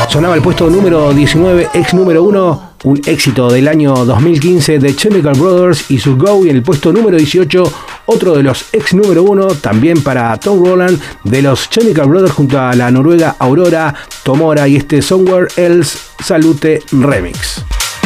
Sonaba el puesto número 19, ex número 1, un éxito del año 2015 de Chemical Brothers y su Go. Y en el puesto número 18, otro de los ex número 1, también para Tom Roland, de los Chemical Brothers junto a la noruega Aurora Tomora y este Somewhere Else Salute Remix.